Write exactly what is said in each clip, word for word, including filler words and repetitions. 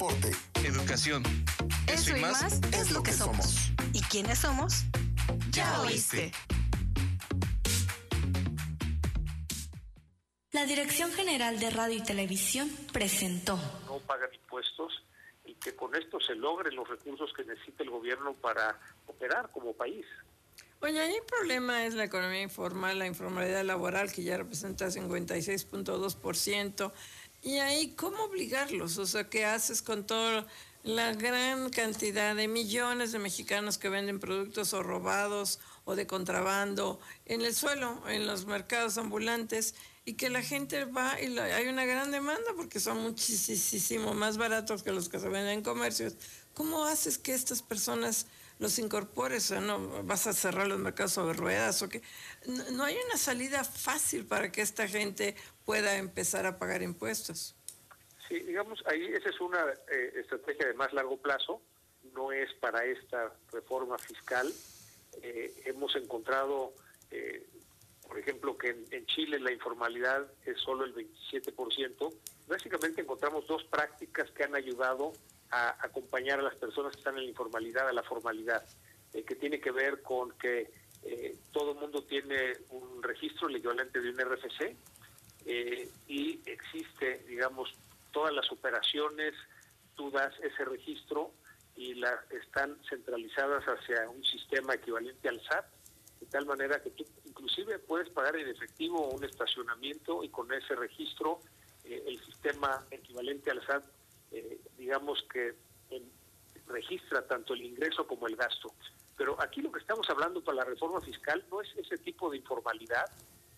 deporte, educación. Eso, Eso y más, más es lo que somos. somos. ¿Y quiénes somos? Ya oíste. La Dirección General de Radio y Televisión presentó. No pagan impuestos y que con esto se logren los recursos que necesita el gobierno para operar como país. Oye, ahí el problema es la economía informal, la informalidad laboral, que ya representa cincuenta y seis punto dos por ciento. Y ahí, ¿cómo obligarlos? O sea, ¿qué haces con toda la gran cantidad de millones de mexicanos que venden productos o robados o de contrabando en el suelo, en los mercados ambulantes, y que la gente va y la, hay una gran demanda porque son muchísimo más baratos que los que se venden en comercios? ¿Cómo haces que estas personas los incorpores? O no vas a cerrar los mercados sobre ruedas o qué. No, no hay una salida fácil para que esta gente pueda empezar a pagar impuestos. Sí, digamos, ahí esa es una eh, estrategia de más largo plazo, no es para esta reforma fiscal. Eh, hemos encontrado, eh, por ejemplo, que en, en Chile la informalidad es solo el veintisiete por ciento. Básicamente encontramos dos prácticas que han ayudado a acompañar a las personas que están en la informalidad a la formalidad, eh, que tiene que ver con que eh, todo el mundo tiene un registro, el equivalente de un R F C, eh, y existe, digamos, todas las operaciones, tú das ese registro y la, están centralizadas hacia un sistema equivalente al S A T, de tal manera que tú inclusive puedes pagar en efectivo un estacionamiento y con ese registro eh, el sistema equivalente al S A T, eh, digamos que eh, registra tanto el ingreso como el gasto. Pero aquí lo que estamos hablando para la reforma fiscal no es ese tipo de informalidad,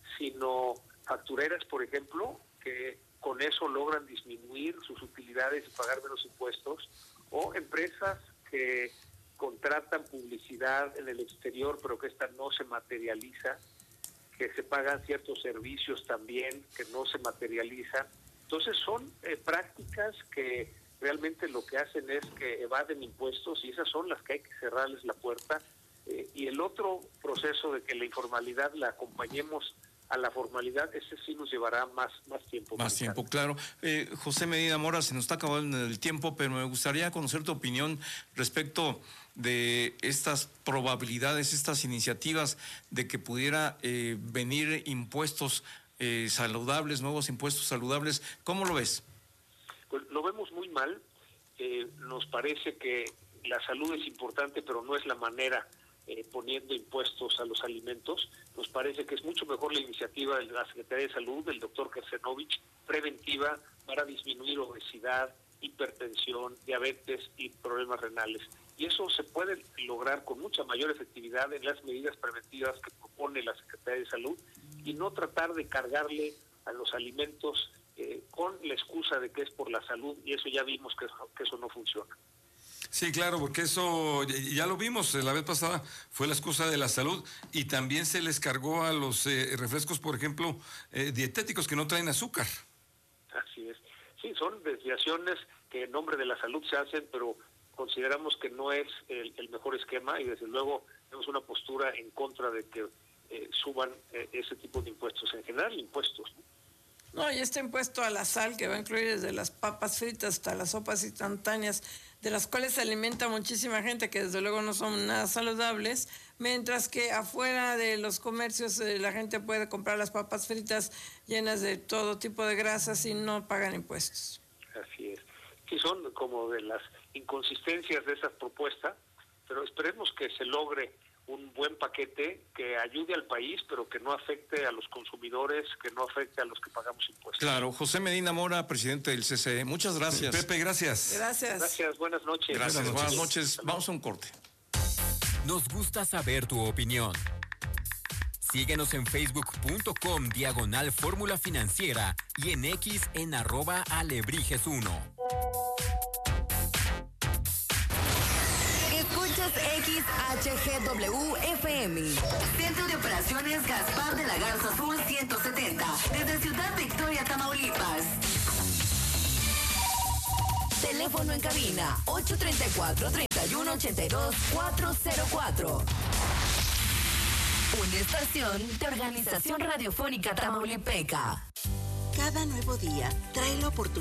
sino factureras, por ejemplo, que con eso logran disminuir sus utilidades y pagar menos impuestos, o empresas que contratan publicidad en el exterior pero que esta no se materializa, que se pagan ciertos servicios también que no se materializan. Entonces son eh, prácticas que realmente lo que hacen es que evaden impuestos y esas son las que hay que cerrarles la puerta. Eh, y el otro proceso de que la informalidad la acompañemos a la formalidad, ese sí nos llevará más, más tiempo. Más tiempo, claro. Eh, José Medina Mora, se nos está acabando el tiempo, pero me gustaría conocer tu opinión respecto de estas probabilidades, estas iniciativas de que pudiera eh, venir impuestos eh, saludables, nuevos impuestos saludables. ¿Cómo lo ves? Pues lo vemos muy mal. Eh, nos parece que la salud es importante, pero no es la manera. Eh, poniendo impuestos a los alimentos. Nos parece que es mucho mejor la iniciativa de la Secretaría de Salud, del doctor Kersenovich, preventiva para disminuir obesidad, hipertensión, diabetes y problemas renales. Y eso se puede lograr con mucha mayor efectividad en las medidas preventivas que propone la Secretaría de Salud y no tratar de cargarle a los alimentos eh, con la excusa de que es por la salud, y eso ya vimos que, que eso no funciona. Sí, claro, porque eso ya lo vimos la vez pasada, fue la excusa de la salud, y también se les cargó a los eh, refrescos, por ejemplo, eh, dietéticos que no traen azúcar. Así es. Sí, son desviaciones que en nombre de la salud se hacen, pero consideramos que no es el, el mejor esquema y desde luego tenemos una postura en contra de que eh, suban eh, ese tipo de impuestos, en general impuestos, ¿no? No, y este impuesto a la sal que va a incluir desde las papas fritas hasta las sopas instantáneas, de las cuales se alimenta muchísima gente que desde luego no son nada saludables, mientras que afuera de los comercios eh, la gente puede comprar las papas fritas llenas de todo tipo de grasas y no pagan impuestos. Así es. Sí, son como de las inconsistencias de esa propuesta, pero esperemos que se logre un buen paquete que ayude al país, pero que no afecte a los consumidores, que no afecte a los que pagamos impuestos. Claro. José Medina Mora, presidente del C C E. Muchas gracias. Pepe, gracias. Gracias. Gracias, buenas noches. Gracias, buenas noches. Buenas noches. Vamos a un corte. Nos gusta saber tu opinión. Síguenos en facebook.com diagonal fórmula financiera y en X en arroba alebrijes uno. Escuchas X H G W F M. Centro de Operaciones Gaspar de la Garza Azul ciento setenta. Desde Ciudad Victoria, Tamaulipas. Teléfono en cabina ocho treinta y cuatro, treinta y uno ochenta y dos, cuatrocientos cuatro. Una estación de Organización Radiofónica Tamaulipeca. Cada nuevo día trae la oportunidad